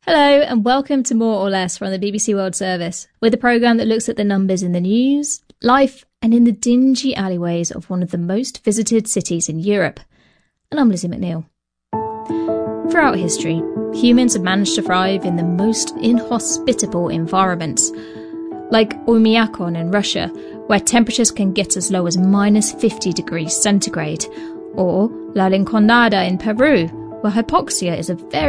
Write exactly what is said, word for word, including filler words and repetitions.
Hello and welcome to More or Less from the B B C World Service, with a programme that looks at the numbers in the news, life and in the dingy alleyways of one of the most visited cities in Europe. And I'm Lizzie McNeil. Throughout history, humans have managed to thrive in the most inhospitable environments, like Oymyakon in Russia, where temperatures can get as low as minus fifty degrees centigrade, or La Rinconada in Peru, where hypoxia is a very